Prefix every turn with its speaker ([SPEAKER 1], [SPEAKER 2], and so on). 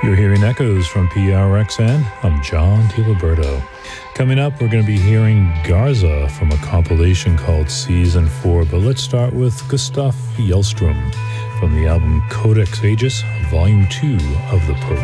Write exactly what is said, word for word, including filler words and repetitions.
[SPEAKER 1] You're hearing echoes from P R X N. I'm John DiLiberto. Coming up, we're going to be hearing Garza from a compilation called Season four, but let's start with Gustav Hjellstrom from the album Codex Aegis, Volume two of the Pro